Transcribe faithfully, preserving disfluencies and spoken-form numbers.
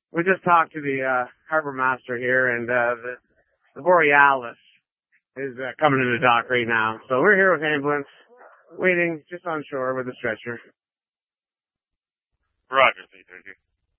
We just talked to the uh, harbor master here, and uh, the, the Borealis is uh, coming to the dock right now. So we're here with ambulance, waiting just on shore with a stretcher. Roger, three thirty.